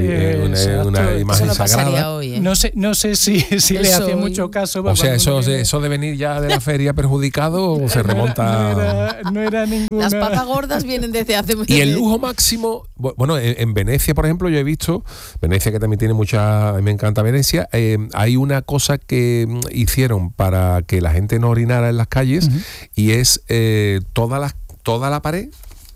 una imagen sagrada. Hoy, No sé si le hacía mucho caso. O sea, eso de venir ya de la feria perjudicado o se remonta... No era ninguna... Las papas gordas vienen desde hace mucho tiempo. Y el lujo máximo, bueno, en Venecia, por ejemplo, yo he visto, Venecia que también tiene a mí me encanta Venecia, hay una cosa que hicieron para que la gente no orinara en las calles, y es toda la pared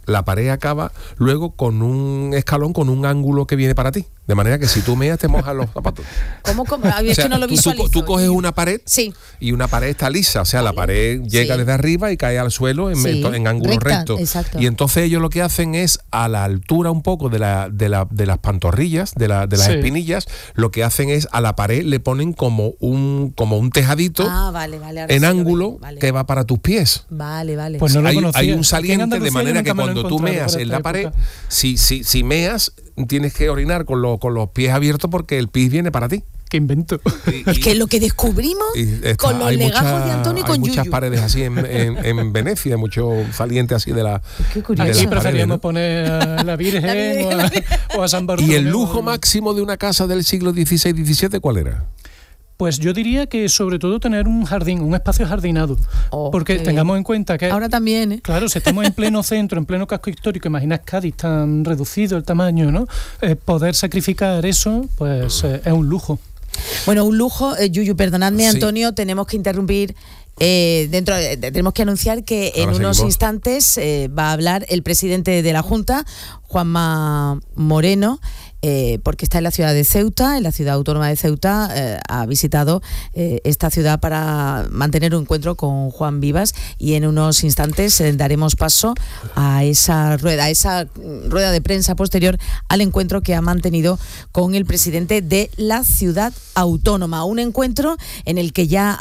acaba luego con un escalón con un ángulo que viene para ti, de manera que si tú meas te mojas los zapatos. ¿Cómo? Es que no lo visualizo. Tú coges una pared y una pared está lisa, o sea, la pared llega desde arriba y cae al suelo en ángulo recto. Exacto. Y entonces ellos lo que hacen es, a la altura un poco de las pantorrillas, de las espinillas, lo que hacen es a la pared le ponen como un tejadito en ángulo que va para tus pies. Vale. Pues no lo conocía. Hay un saliente, de manera que cuando tú meas en la pared, si meas, tienes que orinar con los pies abiertos porque el pis viene para ti. ¿Qué invento? Es que lo que descubrimos con los legajos de Antonio y con Yuyu. Hay muchas paredes así en Venecia, mucho saliente así de la... Qué curioso. Aquí preferíamos poner a la Virgen o a San Bartolomé. ¿Y el lujo máximo de una casa del siglo XVI-XVII cuál era? Pues yo diría que sobre todo tener un jardín, un espacio jardinado, porque tengamos en cuenta que ahora también, claro, si estamos en pleno centro, en pleno casco histórico, imaginas Cádiz tan reducido el tamaño, ¿no? Poder sacrificar eso, pues es un lujo. Bueno, un lujo, Yuyu, perdonadme, Antonio, tenemos que interrumpir. Tenemos que anunciar que en unos instantes va a hablar el presidente de la Junta, Juanma Moreno, porque está en la ciudad de Ceuta, en la ciudad autónoma de Ceuta, ha visitado esta ciudad para mantener un encuentro con Juan Vivas, y en unos instantes daremos paso a esa rueda de prensa posterior al encuentro que ha mantenido con el presidente de la ciudad autónoma, un encuentro en el que ya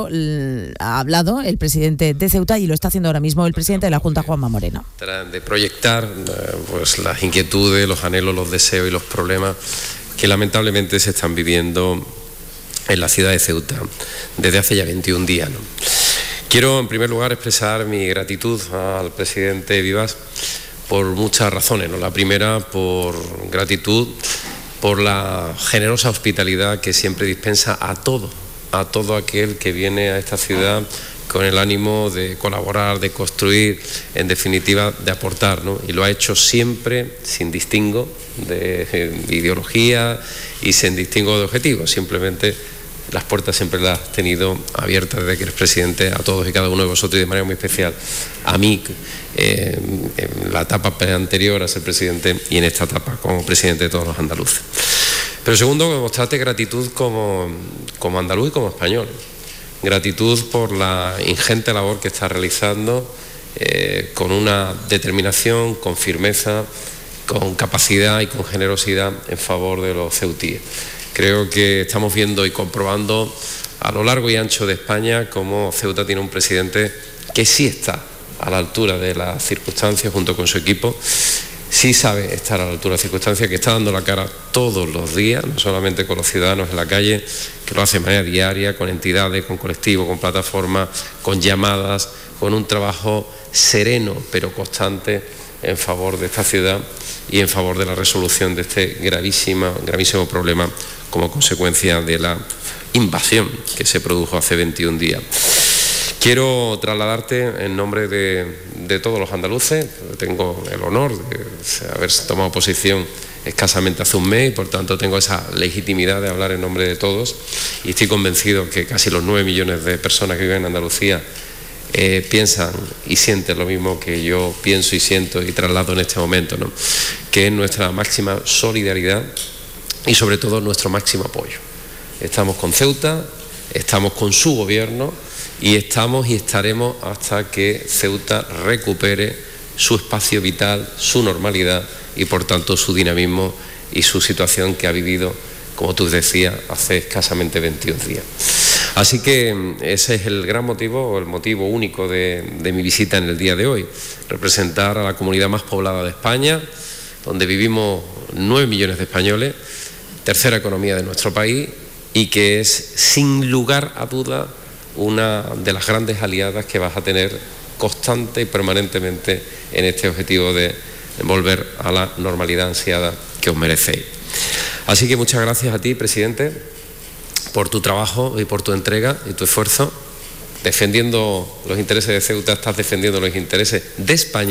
ha hablado el presidente de Ceuta, y lo está haciendo ahora mismo el presidente de la Junta, Juanma Moreno. De proyectar pues las inquietudes, los anhelos, los deseos y los problemas que lamentablemente se están viviendo en la ciudad de Ceuta desde hace ya 21 días, ¿no? Quiero en primer lugar expresar mi gratitud al presidente Vivas por muchas razones, ¿no? La primera, por gratitud por la generosa hospitalidad que siempre dispensa a todo aquel que viene a esta ciudad con el ánimo de colaborar, de construir, en definitiva, de aportar, ¿no? Y lo ha hecho siempre sin distingo de ideología y sin distingo de objetivos. Simplemente las puertas siempre las has tenido abiertas desde que eres presidente a todos y cada uno de vosotros, y de manera muy especial a mí, en la etapa anterior a ser presidente y en esta etapa como presidente de todos los andaluces. Pero segundo, mostrarte gratitud como andaluz y como español. Gratitud por la ingente labor que está realizando, con una determinación, con firmeza, con capacidad y con generosidad en favor de los ceutíes. Creo que estamos viendo y comprobando a lo largo y ancho de España cómo Ceuta tiene un presidente que sí está a la altura de las circunstancias junto con su equipo. Sí sabe estar a la altura de las circunstancias, que está dando la cara todos los días, no solamente con los ciudadanos en la calle, que lo hace de manera diaria, con entidades, con colectivos, con plataformas, con llamadas, con un trabajo sereno pero constante en favor de esta ciudad y en favor de la resolución de este gravísimo problema como consecuencia de la invasión que se produjo hace 21 días. Quiero trasladarte en nombre de todos los andaluces. Tengo el honor de haber tomado posición escasamente hace un mes y por tanto tengo esa legitimidad de hablar en nombre de todos, y estoy convencido que casi los 9 millones de personas que viven en Andalucía piensan y sienten lo mismo que yo pienso y siento y traslado en este momento, ¿no? Que es nuestra máxima solidaridad y sobre todo nuestro máximo apoyo. Estamos con Ceuta, estamos con su gobierno, y estamos y estaremos hasta que Ceuta recupere su espacio vital, su normalidad y por tanto su dinamismo y su situación que ha vivido, como tú decías, hace escasamente 22 días. Así que ese es el gran motivo, o el motivo único de mi visita en el día de hoy: representar a la comunidad más poblada de España, donde vivimos 9 millones de españoles, tercera economía de nuestro país, y que es sin lugar a duda una de las grandes aliadas que vas a tener constante y permanentemente en este objetivo de volver a la normalidad ansiada que os merecéis. Así que muchas gracias a ti, presidente, por tu trabajo y por tu entrega y tu esfuerzo. Defendiendo los intereses de Ceuta, estás defendiendo los intereses de España.